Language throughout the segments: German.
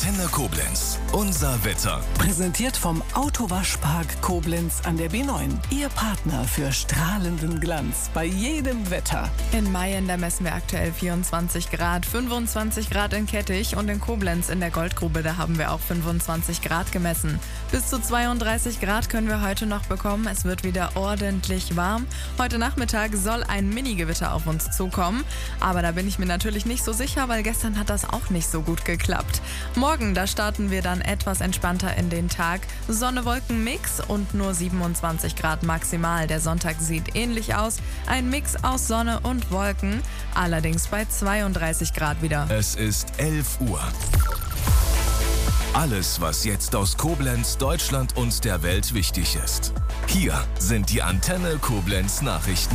Antenne Koblenz. Unser Wetter. Präsentiert vom Autowaschpark Koblenz an der B9. Ihr Partner für strahlenden Glanz bei jedem Wetter. In Mayen, da messen wir aktuell 24 Grad, 25 Grad in Kettich und in Koblenz in der Goldgrube, da haben wir auch 25 Grad gemessen. Bis zu 32 Grad können wir heute noch bekommen. Es wird wieder ordentlich warm. Heute Nachmittag soll ein Mini-Gewitter auf uns zukommen. Aber da bin ich mir natürlich nicht so sicher, weil gestern hat das auch nicht so gut geklappt. Morgen, da starten wir dann etwas entspannter in den Tag. Sonne-Wolken-Mix und nur 27 Grad maximal. Der Sonntag sieht ähnlich aus. Ein Mix aus Sonne und Wolken, allerdings bei 32 Grad wieder. Es ist 11 Uhr. Alles, was jetzt aus Koblenz, Deutschland und der Welt wichtig ist. Hier sind die Antenne Koblenz Nachrichten.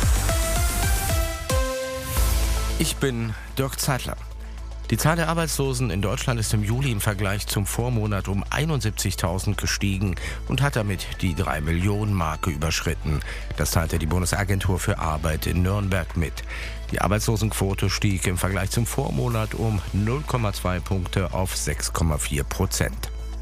Ich bin Dirk Zeitler. Die Zahl der Arbeitslosen in Deutschland ist im Juli im Vergleich zum Vormonat um 71.000 gestiegen und hat damit die 3-Millionen-Marke überschritten. Das teilte die Bundesagentur für Arbeit in Nürnberg mit. Die Arbeitslosenquote stieg im Vergleich zum Vormonat um 0,2 Punkte auf 6,4%.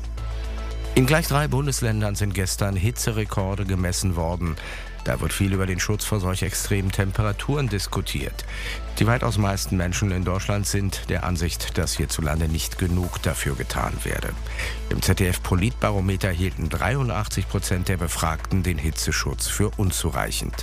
In gleich 3 Bundesländern sind gestern Hitzerekorde gemessen worden. Da wird viel über den Schutz vor solch extremen Temperaturen diskutiert. Die weitaus meisten Menschen in Deutschland sind der Ansicht, dass hierzulande nicht genug dafür getan werde. Im ZDF-Politbarometer hielten 83% der Befragten den Hitzeschutz für unzureichend.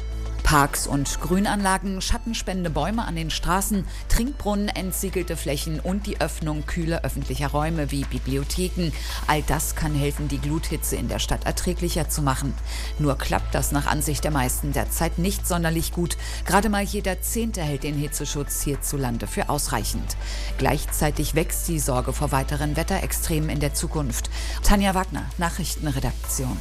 Parks und Grünanlagen, schattenspendende Bäume an den Straßen, Trinkbrunnen, entsiegelte Flächen und die Öffnung kühler öffentlicher Räume wie Bibliotheken. All das kann helfen, die Gluthitze in der Stadt erträglicher zu machen. Nur klappt das nach Ansicht der meisten derzeit nicht sonderlich gut. Gerade mal jeder 10. hält den Hitzeschutz hierzulande für ausreichend. Gleichzeitig wächst die Sorge vor weiteren Wetterextremen in der Zukunft. Tanja Wagner, Nachrichtenredaktion.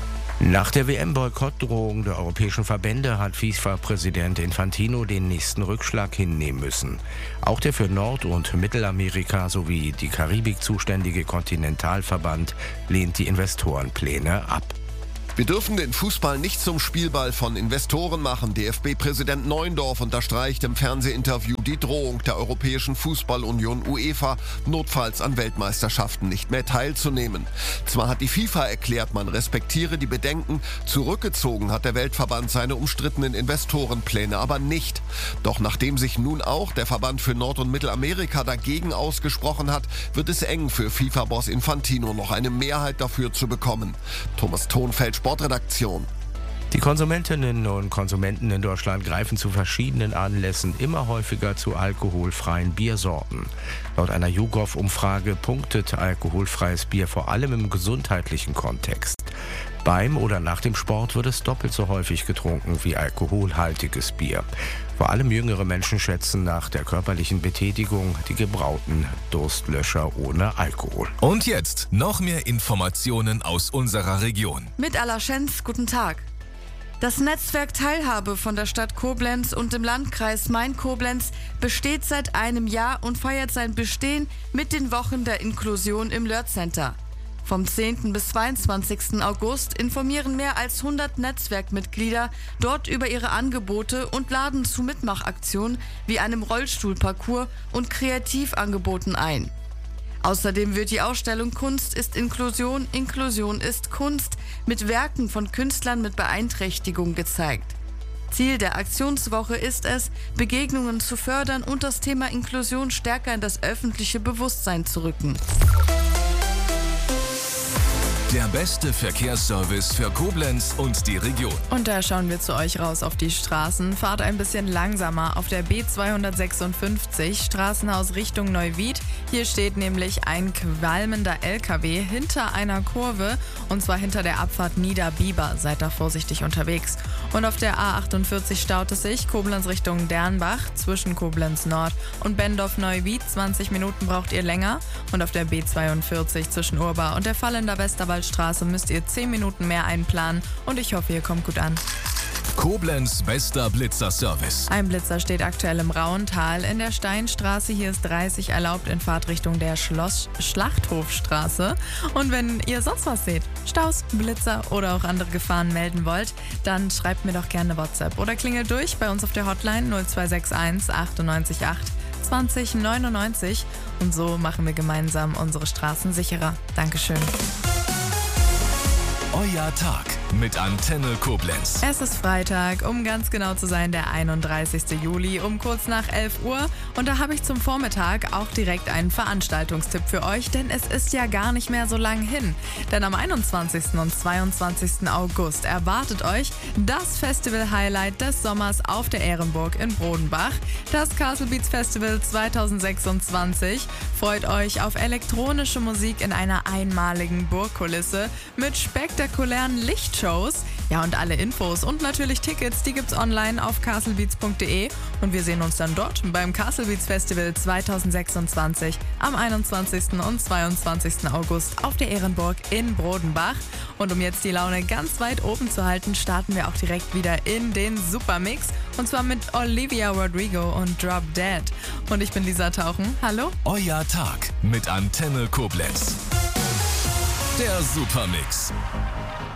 Nach der WM-Boykottdrohung der europäischen Verbände hat FIFA-Präsident Infantino den nächsten Rückschlag hinnehmen müssen. Auch der für Nord- und Mittelamerika sowie die Karibik zuständige Kontinentalverband lehnt die Investorenpläne ab. Wir dürfen den Fußball nicht zum Spielball von Investoren machen. DFB-Präsident Neuendorf unterstreicht im Fernsehinterview die Drohung der Europäischen Fußballunion UEFA, notfalls an Weltmeisterschaften nicht mehr teilzunehmen. Zwar hat die FIFA erklärt, man respektiere die Bedenken, zurückgezogen hat der Weltverband seine umstrittenen Investorenpläne aber nicht. Doch nachdem sich nun auch der Verband für Nord- und Mittelamerika dagegen ausgesprochen hat, wird es eng für FIFA-Boss Infantino, noch eine Mehrheit dafür zu bekommen. Thomas Thonfeld, Sportredaktion. Die Konsumentinnen und Konsumenten in Deutschland greifen zu verschiedenen Anlässen immer häufiger zu alkoholfreien Biersorten. Laut einer YouGov-Umfrage punktet alkoholfreies Bier vor allem im gesundheitlichen Kontext. Beim oder nach dem Sport wird es doppelt so häufig getrunken wie alkoholhaltiges Bier. Vor allem jüngere Menschen schätzen nach der körperlichen Betätigung die gebrauten Durstlöscher ohne Alkohol. Und jetzt noch mehr Informationen aus unserer Region. Mit Alaschenz, guten Tag. Das Netzwerk Teilhabe von der Stadt Koblenz und dem Landkreis Main-Koblenz besteht seit einem Jahr und feiert sein Bestehen mit den Wochen der Inklusion im Lörth-Center. Vom 10. bis 22. August informieren mehr als 100 Netzwerkmitglieder dort über ihre Angebote und laden zu Mitmachaktionen wie einem Rollstuhlparcours und Kreativangeboten ein. Außerdem wird die Ausstellung Kunst ist Inklusion, Inklusion ist Kunst mit Werken von Künstlern mit Beeinträchtigung gezeigt. Ziel der Aktionswoche ist es, Begegnungen zu fördern und das Thema Inklusion stärker in das öffentliche Bewusstsein zu rücken. Der beste Verkehrsservice für Koblenz und die Region. Und da schauen wir zu euch raus auf die Straßen. Fahrt ein bisschen langsamer auf der B256 Straßenhaus Richtung Neuwied. Hier steht nämlich ein qualmender LKW hinter einer Kurve und zwar hinter der Abfahrt Niederbiber. Seid da vorsichtig unterwegs. Und auf der A48 staut es sich Koblenz Richtung Dernbach zwischen Koblenz Nord und Bendorf-Neuwied. 20 Minuten braucht ihr länger. Und auf der B42 zwischen Urbar und der Fallender Westerwaldstraße müsst ihr 10 Minuten mehr einplanen. Und ich hoffe, ihr kommt gut an. Koblenz bester Blitzerservice. Ein Blitzer steht aktuell im Rauental in der Steinstraße. Hier ist 30 erlaubt in Fahrtrichtung der Schlachthofstraße. Und wenn ihr sonst was seht, Staus, Blitzer oder auch andere Gefahren melden wollt, dann schreibt mir doch gerne WhatsApp oder klingelt durch bei uns auf der Hotline 0261 98 8 25,99 und so machen wir gemeinsam unsere Straßen sicherer. Dankeschön. Euer Tag mit Antenne Koblenz. Es ist Freitag, um ganz genau zu sein, der 31. Juli, um kurz nach 11 Uhr. Und da habe ich zum Vormittag auch direkt einen Veranstaltungstipp für euch, denn es ist ja gar nicht mehr so lang hin. Denn am 21. und 22. August erwartet euch das Festival-Highlight des Sommers auf der Ehrenburg in Brodenbach, das Castle Beats Festival 2026. Freut euch auf elektronische Musik in einer einmaligen Burgkulisse mit spektakulären Lichtshows. Ja, und alle Infos und natürlich Tickets, die gibt's online auf castlebeats.de und wir sehen uns dann dort beim Castle Beats Festival 2026 am 21. und 22. August auf der Ehrenburg in Brodenbach. Und um jetzt die Laune ganz weit oben zu halten, starten wir auch direkt wieder in den Supermix und zwar mit Olivia Rodrigo und Drop Dead. Und ich bin Lisa Tauchen. Hallo? Euer Tag mit Antenne Koblenz. Der Supermix.